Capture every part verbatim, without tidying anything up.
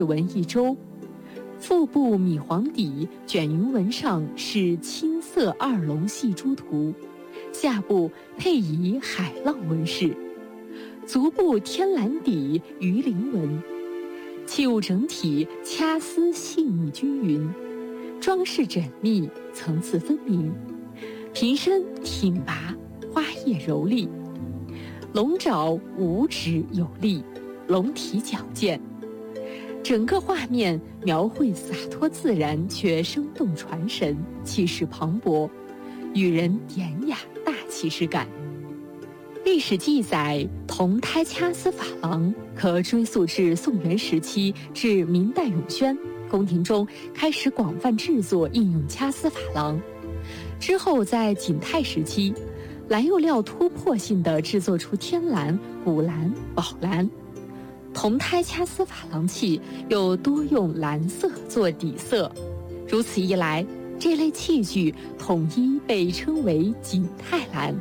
纹一周，腹部米黄底，卷云纹上是青色二龙戏珠图，下部配以海浪纹饰，足部天蓝底，鱼鳞纹，器物整体掐丝细腻均匀，装饰缜密，层次分明，瓶身挺拔，花叶柔丽，龙爪五指有力，龙体矫健。整个画面描绘洒脱自然，却生动传神，气势磅礴，予人典雅大气之感。历史记载，铜胎掐丝珐琅可追溯至宋元时期至明代永宣，宫廷中开始广泛制作应用掐丝珐琅。之后在景泰时期，蓝釉料突破性地制作出天蓝、古蓝、宝蓝。铜胎掐丝珐琅器又多用蓝色做底色，如此一来，这类器具统一被称为景泰蓝。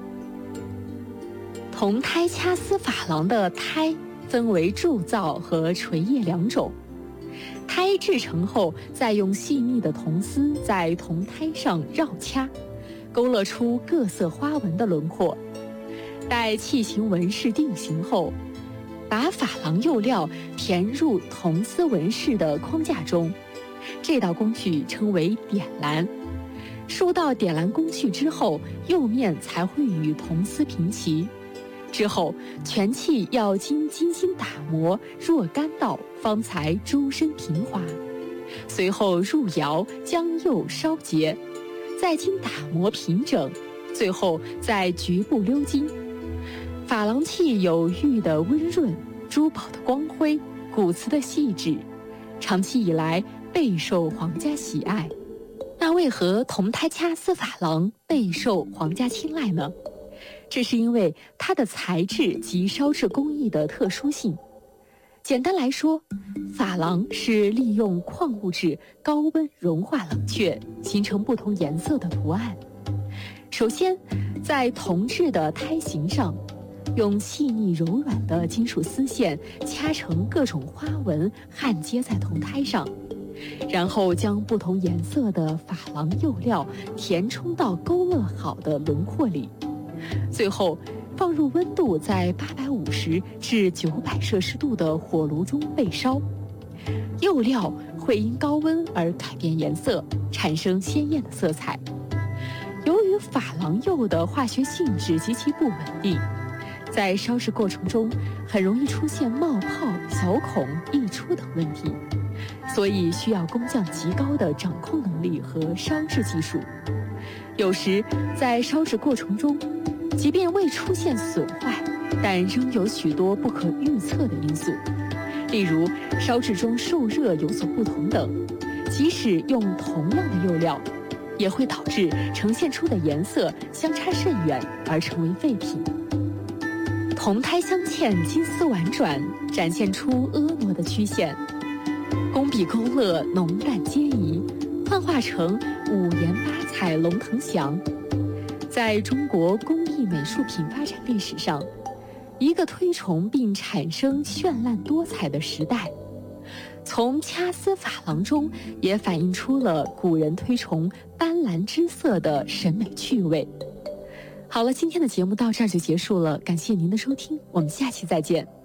铜胎掐丝珐琅的胎分为铸造和锤叶两种，胎制成后，再用细腻的铜丝在铜胎上绕掐，勾勒出各色花纹的轮廓。待器形纹饰定型后，把珐琅釉料填入铜丝纹饰的框架中，这道工序称为点蓝。数道点蓝工序之后，釉面才会与铜丝平齐。之后，全器要经精心打磨若干道，方才珠身平滑。随后入窑将釉烧结，再经打磨平整，最后再局部鎏金。珐琅器有玉的温润，珠宝的光辉，古瓷的细致，长期以来备受皇家喜爱。那为何铜胎掐丝珐琅备受皇家青睐呢？这是因为它的材质及烧制工艺的特殊性。简单来说，珐琅是利用矿物质高温融化冷却，形成不同颜色的图案。首先，在铜制的胎形上，用细腻柔软的金属丝线掐成各种花纹，焊接在铜胎上，然后将不同颜色的珐琅釉料填充到勾勒好的轮廓里，最后放入温度在八百五十至九百摄氏度的火炉中焙烧。釉料会因高温而改变颜色，产生鲜艳的色彩。由于珐琅釉的化学性质极其不稳定，在烧制过程中很容易出现冒泡、小孔、溢出等问题，所以需要工匠极高的掌控能力和烧制技术。有时在烧制过程中，即便未出现损坏，但仍有许多不可预测的因素，例如烧制中受热有所不同等。即使用同样的釉料，也会导致呈现出的颜色相差甚远，而成为废品。铜胎镶嵌金丝婉转，展现出婀娜的曲线，工笔勾勒浓淡皆宜，幻化成五颜八彩龙腾祥。在中国工艺美术品发展历史上，一个推崇并产生绚烂多彩的时代。从掐丝珐琅中也反映出了古人推崇斑斓之色的审美趣味。好了，今天的节目到这儿就结束了，感谢您的收听，我们下期再见。